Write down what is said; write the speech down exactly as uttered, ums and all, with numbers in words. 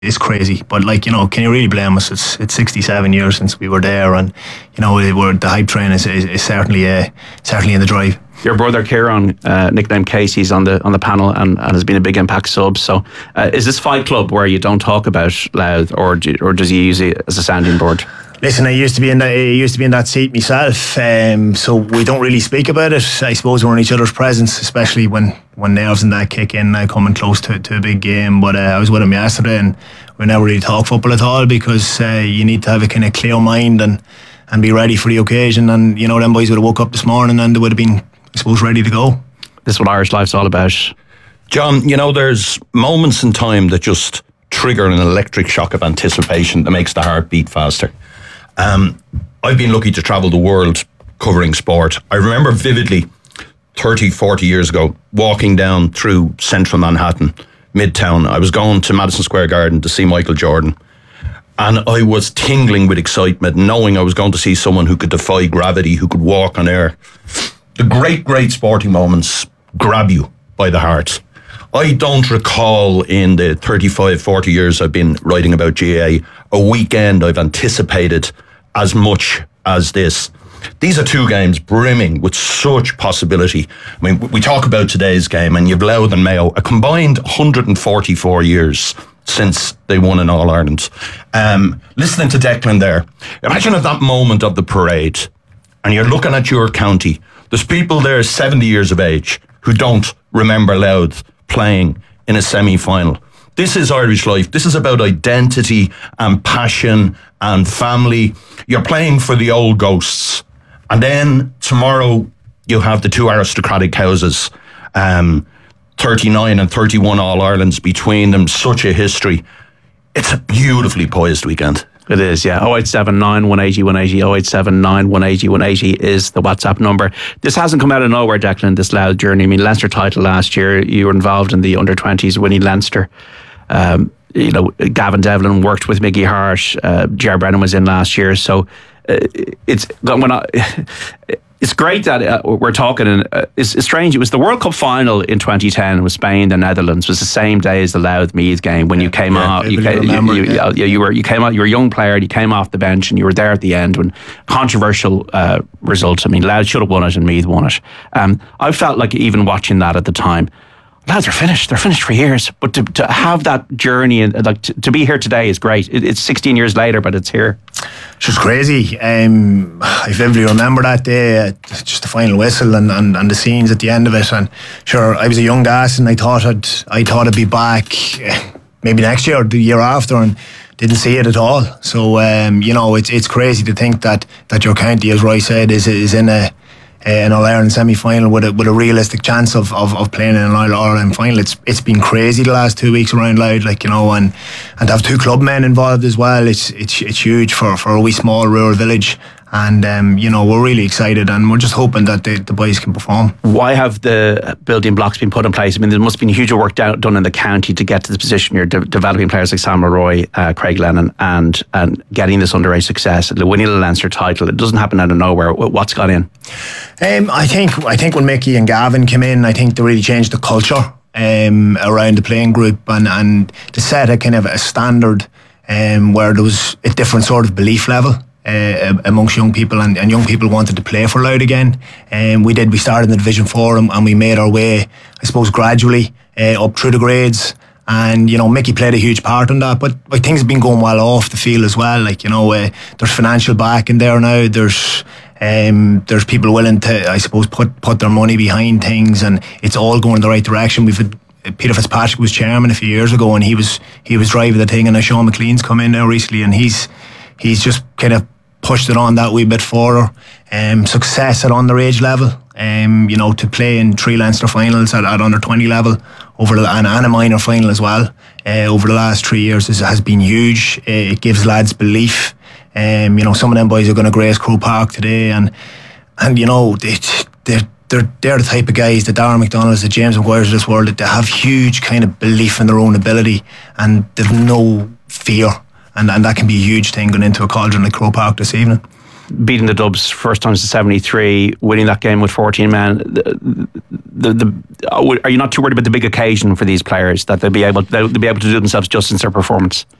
is crazy. But like, you know, can you really blame us? It's it's sixty-seven years since we were there, and you know, we were, the hype train is, is, is certainly uh, certainly in the drive. Your brother Kieran, uh, nicknamed Casey's on the on the panel, and, and has been a big Impact sub. So, uh, is this Fight Club where you don't talk about Louth, or do, or does he use it as a sounding board? Listen, I used to be in that. I used to be in that seat myself, um, so we don't really speak about it. I suppose we're in each other's presence, especially when, when nerves and that kick in. Now coming close to, to a big game, but uh, I was with him yesterday, and we never really talk football at all, because uh, you need to have a kind of clear mind and and be ready for the occasion. And you know, them boys would have woke up this morning and they would have been, I suppose, ready to go. This is what Irish life's all about. John, you know, there's moments in time that just trigger an electric shock of anticipation that makes the heart beat faster. Um, I've been lucky to travel the world covering sport. I remember vividly thirty, forty years ago walking down through central Manhattan, Midtown. I was going to Madison Square Garden to see Michael Jordan, and I was tingling with excitement, knowing I was going to see someone who could defy gravity, who could walk on air. The great, great sporting moments grab you by the heart. I don't recall in the thirty-five, forty years I've been writing about G A A, a weekend I've anticipated as much as this. These are two games brimming with such possibility. I mean, we talk about today's game, and you've Louth and Mayo, a combined one hundred forty-four years since they won in All-Ireland. Um, listening to Declan there, imagine at that moment of the parade, and you're looking at your county, there's people there seventy years of age who don't remember Louth playing in a semi-final. This is Irish life. This is about identity and passion and family. You're playing for the old ghosts. And then tomorrow you have the two aristocratic houses, um, thirty-nine and thirty-one All-Irelands between them, such a history. It's a beautifully poised weekend. It is, yeah. oh eight seven nine, one eight zero, one eight zero, oh eight seven nine, one eight zero, one eight zero is the WhatsApp number. This hasn't come out of nowhere, Declan, this Louth journey. I mean, Leinster title last year, you were involved in the under twenties winning Leinster. Um, you know, Gavin Devlin worked with Mickey Hart. Uh, Ger Brennan was in last year. So uh, it's when I... It's great that uh, we're talking, and uh, it's, it's strange. It was the World Cup final in twenty ten with Spain, the Netherlands. It was the same day as the Louth Meath game when yeah, you came yeah, out. You, came, remember, you, you, yeah. you, you were you came out. You were a young player. And you came off the bench, and you were there at the end. When controversial uh, results. I mean, Louth should have won it, and Meath won it. Um, I felt like even watching that at the time, lads are finished. They're finished for years. But to, to have that journey and like to, to be here today is great. It, it's sixteen years later, but it's here. It's just crazy. Um, I vividly remember that day, uh, just the final whistle and, and, and the scenes at the end of it. And sure, I was a young ass, and I thought I'd I thought I'd be back uh, maybe next year or the year after, and didn't see it at all. So um, you know, it's it's crazy to think that that your county, as Roy said, is is in a an All-Ireland semi-final with a with a realistic chance of, of, of playing in an All-Ireland final. It's it's been crazy the last two weeks around Louth, like, you know, and and to have two club men involved as well. It's it's it's huge for, for a wee small rural village. And, um, you know, we're really excited, and we're just hoping that the, the boys can perform. Why have the building blocks been put in place? I mean, there must have been huge work down, done in the county to get to the position. You're de- developing players like Sam Roy, uh, Craig Lennon, and and getting this underage success, winning the Leinster title. It doesn't happen out of nowhere. What's gone in? Um, I think I think when Mickey and Gavin came in, I think they really changed the culture um, around the playing group, and, and to set a kind of a standard um, where there was a different sort of belief level Uh, amongst young people, and, and young people wanted to play for Louth again. And um, we did. We started in the Division Four, and, and we made our way, I suppose, gradually uh, up through the grades. And you know, Mickey played a huge part in that. But like, things have been going well off the field as well. Like, you know, uh, there's financial backing there now. There's um, there's people willing to, I suppose, put put their money behind things, and it's all going in the right direction. We've had Peter Fitzpatrick was chairman a few years ago, and he was he was driving the thing. And now Sean McLean's come in now recently, and he's he's just kind of pushed it on that wee bit further. Um, success at underage level, um, you know, to play in three Leinster finals at, at under twenty level over the, and, and a minor final as well uh, over the last three years is, has been huge. Uh, it gives lads belief. Um, you know, some of them boys are going to grace Croke Park today, and and you know, they, they're they're they're the type of guys, the Darren McDonalds, the James Maguires of this world, that they have huge kind of belief in their own ability, and they've no fear. And, and that can be a huge thing going into a cauldron like Croke Park this evening. beating the Dubs first time since seventy-three, winning that game with fourteen men. The, the, the, are you not too worried about the big occasion for these players, that they'll be able they'll be able to do themselves justice in their performance?